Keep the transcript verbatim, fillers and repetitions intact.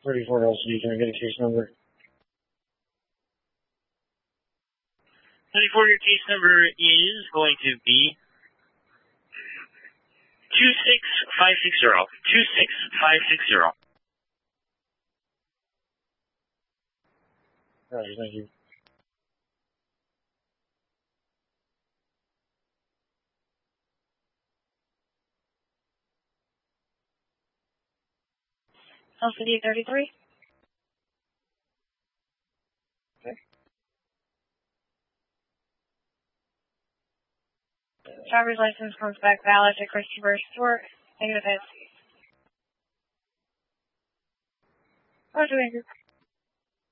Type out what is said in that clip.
thirty-four L C D, can I get a case number? thirty-four, your case number is going to be two six five six zero. two six five six zero. Roger, thank you. L C D thirty-three. Okay. Driver's license comes back valid to Christopher Stewart. Negative S. Roger, thank you.